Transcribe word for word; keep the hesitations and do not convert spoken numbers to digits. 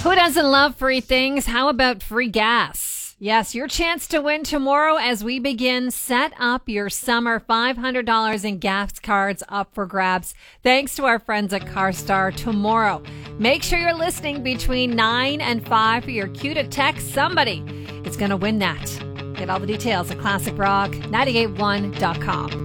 Who doesn't love free things? How about free gas? Yes, your chance to win tomorrow as we begin. Set up your summer five hundred dollars in gas cards up for grabs. Thanks to our friends at CarStar tomorrow. Make sure you're listening between nine and five for your cue to text somebody. It's going to win that. Get all the details at classic rock nine eight one dot com.